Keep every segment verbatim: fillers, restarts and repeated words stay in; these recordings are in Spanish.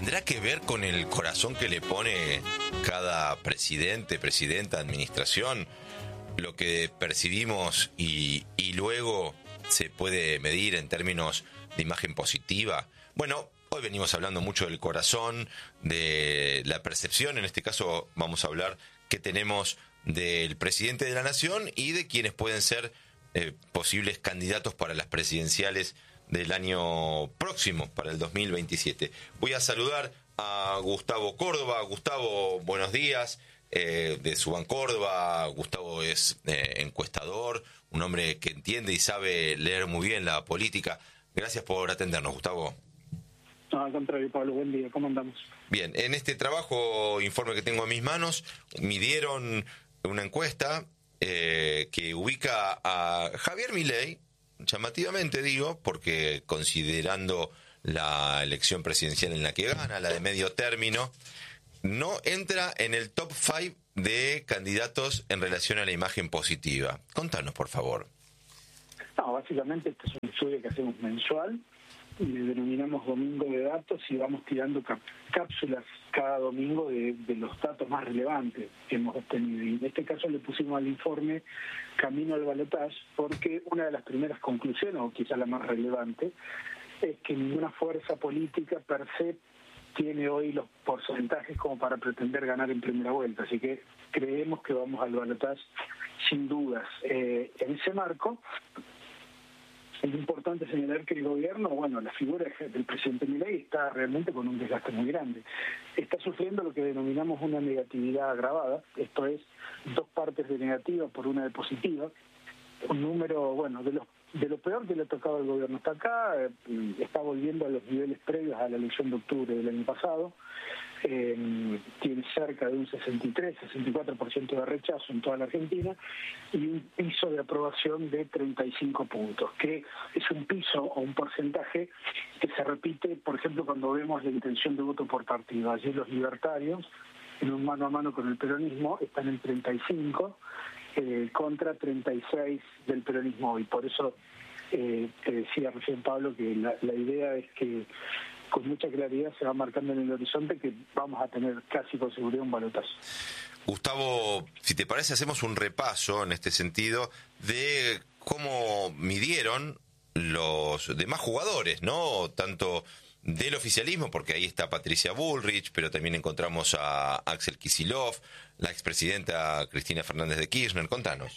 ¿Tendrá que ver con el corazón que le pone cada presidente, presidenta, administración? Lo que percibimos y, y luego se puede medir en términos de imagen positiva. Bueno, hoy venimos hablando mucho del corazón, de la percepción. En este caso vamos a hablar qué tenemos del presidente de la nación y de quienes pueden ser eh, posibles candidatos para las presidenciales del año próximo, para el dos mil veintisiete. Voy a saludar a Gustavo Córdoba. Gustavo, buenos días. Eh, de Suban Córdoba. Gustavo es eh, encuestador, un hombre que entiende y sabe leer muy bien la política. Gracias por atendernos, Gustavo. No, al contrario, Pablo, buen día. ¿Cómo andamos? Bien, en este trabajo, informe que tengo en mis manos, midieron una encuesta eh, que ubica a Javier Milei, llamativamente digo, porque considerando la elección presidencial en la que gana, la de medio término, no entra en el top cinco de candidatos en relación a la imagen positiva. Contanos, por favor. No, básicamente este es un estudio que hacemos mensual, le denominamos Domingo de Datos y vamos tirando cap- cápsulas cada domingo de, de los datos más relevantes que hemos obtenido. Y en este caso le pusimos al informe Camino al Balotaje porque una de las primeras conclusiones, o quizá la más relevante, es que ninguna fuerza política per se tiene hoy los porcentajes como para pretender ganar en primera vuelta. Así que creemos que vamos al balotaje sin dudas. Eh, en ese marco, es importante señalar que el gobierno, bueno, la figura del presidente Milei está realmente con un desgaste muy grande. Está sufriendo lo que denominamos una negatividad agravada, esto es, dos partes de negativa por una de positiva, un número, bueno, de los de lo peor que le ha tocado al gobierno hasta acá, eh, está volviendo a los niveles previos a la elección de octubre del año pasado, eh, tiene cerca de un sesenta y tres, sesenta y cuatro por ciento de rechazo en toda la Argentina y un piso de aprobación de treinta y cinco puntos, que es un piso o un porcentaje que se repite, por ejemplo, cuando vemos la intención de voto por partido. Allí los libertarios, en un mano a mano con el peronismo, están en treinta y cinco, Eh, contra treinta y seis del peronismo hoy. Por eso eh, te decía recién, Pablo, que la, la idea es que con mucha claridad se va marcando en el horizonte que vamos a tener casi con seguridad un balotaje. Gustavo, si te parece, hacemos un repaso en este sentido de cómo midieron los demás jugadores, ¿no? Tanto del oficialismo, porque ahí está Patricia Bullrich, pero también encontramos a Axel Kicillof, la expresidenta Cristina Fernández de Kirchner. Contanos.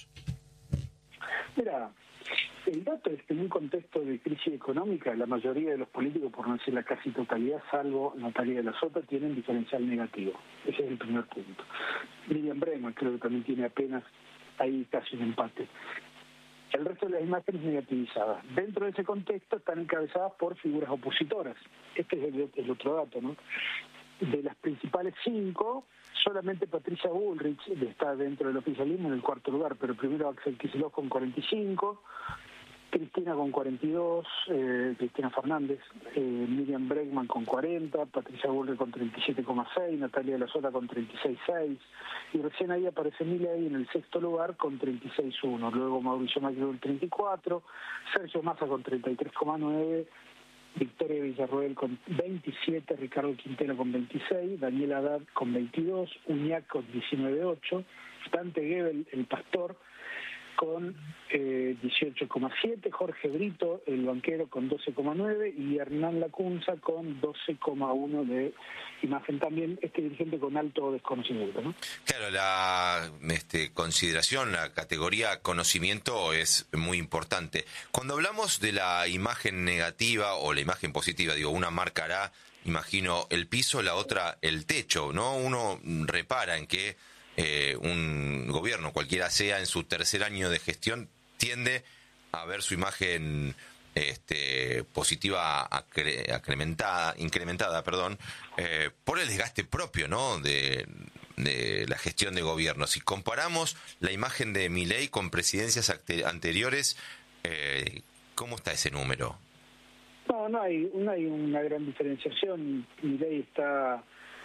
Mira, el dato es que en un contexto de crisis económica, la mayoría de los políticos, por no decir la casi totalidad, salvo Natalia de la Sota, tienen diferencial negativo. Ese es el primer punto. Miriam Bregman creo que también tiene apenas ahí casi un empate. El resto de las imágenes negativizadas. Dentro de ese contexto están encabezadas por figuras opositoras. Este es el, el otro dato, ¿no? De las principales cinco, solamente Patricia Bullrich está dentro del oficialismo en el cuarto lugar, pero primero Axel Kicillof con cuarenta y cinco, Cristina con cuarenta y dos, eh, Cristina Fernández, eh, Miriam Bregman con cuarenta, Patricia Bullrich con treinta y siete coma seis, Natalia de la Sota con treinta y seis coma seis, y recién ahí aparece Milei en el sexto lugar con treinta y seis coma uno, luego Mauricio Macri con treinta y cuatro, Sergio Massa con treinta y tres coma nueve, Victoria Villarroel con veintisiete, Ricardo Quintero con veintiséis, Daniel Haddad con veintidós, Uñac con diecinueve coma ocho, Dante Gebel, el pastor, con eh, dieciocho coma siete, Jorge Brito, el banquero, con doce coma nueve y Hernán Lacunza con doce coma uno de imagen. También este dirigente con alto desconocimiento, ¿no? Claro, la este, consideración, la categoría conocimiento es muy importante. Cuando hablamos de la imagen negativa o la imagen positiva, digo, una marcará, imagino, el piso, la otra el techo, ¿no? Uno repara en que Eh, un gobierno, cualquiera sea, en su tercer año de gestión, tiende a ver su imagen este, positiva acre, acrementada, incrementada, perdón, eh, por el desgaste propio, ¿no? de, de la gestión de gobierno. Si comparamos la imagen de Milei con presidencias anteriores, eh, ¿cómo está ese número? No, no hay, no hay una gran diferenciación. Milei está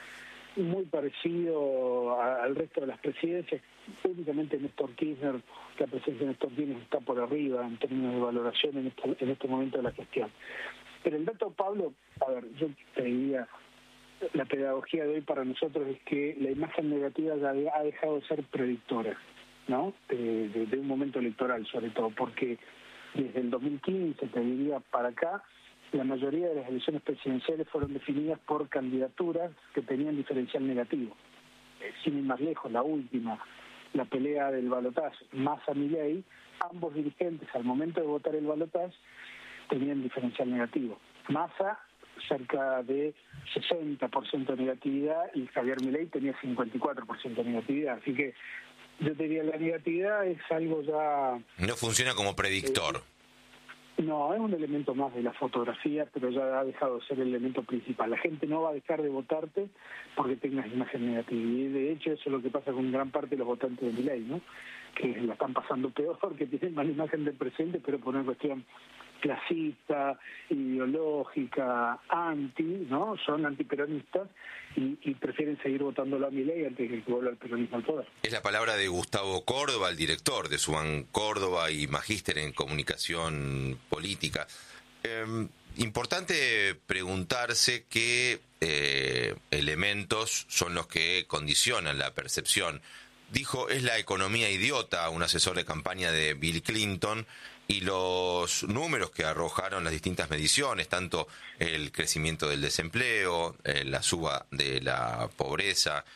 muy parecido a, al resto de las presidencias. Únicamente Néstor Kirchner, la presidencia de Néstor Kirchner está por arriba en términos de valoración en este, en este momento de la gestión. Pero el dato, Pablo, a ver, yo te diría, la pedagogía de hoy para nosotros es que la imagen negativa ya ha dejado de ser predictora, ¿no? De, de, de un momento electoral, sobre todo, porque desde el dos mil quince, te diría, para acá, la mayoría de las elecciones presidenciales fueron definidas por candidaturas que tenían diferencial negativo. Eh, sin ir más lejos, la última, la pelea del balotaje Massa-Milei, ambos dirigentes al momento de votar el balotaje tenían diferencial negativo. Massa cerca de sesenta por ciento de negatividad y Javier Milei tenía cincuenta y cuatro por ciento de negatividad. Así que yo te diría, la negatividad es algo ya... No funciona como predictor. Eh, no, es un elemento más de la fotografía, pero ya ha dejado de ser el elemento principal. La gente no va a dejar de votarte porque tengas imagen negativa. Y de hecho eso es lo que pasa con gran parte de los votantes de Milei, ¿no? Que la están pasando peor, que tienen mala imagen del presente, pero por una cuestión clasista, ideológica, anti, ¿no? Son antiperonistas y, y prefieren seguir votándolo a Milei antes de que vuelva el peronismo al poder. Es la palabra de Gustavo Córdoba, el director de SUBAN Córdoba y magíster en comunicación política. Eh, importante preguntarse qué eh, elementos son los que condicionan la percepción. Dijo, es la economía idiota, un asesor de campaña de Bill Clinton, y los números que arrojaron las distintas mediciones, tanto el crecimiento del desempleo, eh, la suba de la pobreza,